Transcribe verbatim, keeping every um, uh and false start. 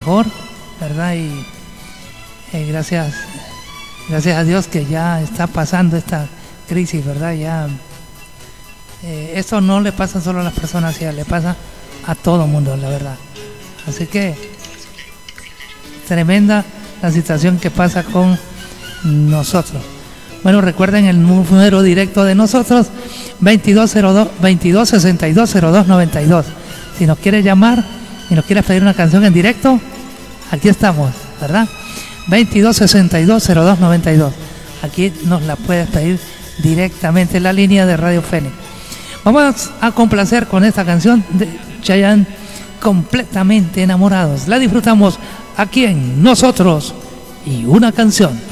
mejor, ¿verdad? Y eh, gracias, gracias a Dios que ya está pasando esta crisis, ¿verdad? Ya eh, esto no le pasa solo a las personas, ya le pasa a todo el mundo, la verdad. Así que tremenda la situación que pasa con nosotros. Bueno, recuerden el número directo de nosotros, veintidós cero dos, veintidós sesenta y dos cero dos noventa y dos. Si nos quieres llamar y nos quieres pedir una canción en directo, aquí estamos, ¿verdad? veintidós sesenta y dos cero dos noventa y dos. Aquí nos la puedes pedir directamente en la línea de Radio Fénix. Vamos a complacer con esta canción de Chayanne, Completamente Enamorados. La disfrutamos aquí en Nosotros y una Canción.